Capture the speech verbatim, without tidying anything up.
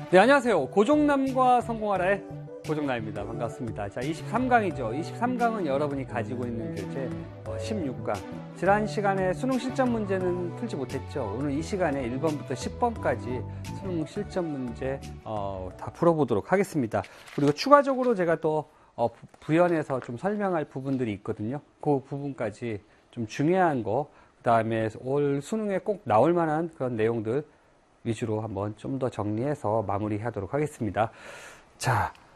네, 안녕하세요. 고종남과 성공하라의 고종남입니다. 반갑습니다. 자, 이십삼 강이죠. 이십삼 강은 여러분이 가지고 있는 교재 십육 강. 지난 시간에 수능 실전 문제는 풀지 못했죠. 오늘 이 시간에 일 번부터 십 번까지 수능 실전 문제 어, 다 풀어보도록 하겠습니다. 그리고 추가적으로 제가 또 어, 부연해서 좀 설명할 부분들이 있거든요. 그 부분까지 좀 중요한 거, 그 다음에 올 수능에 꼭 나올 만한 그런 내용들 위주로 한번 좀 더 정리해서 마무리하도록 하겠습니다. 자,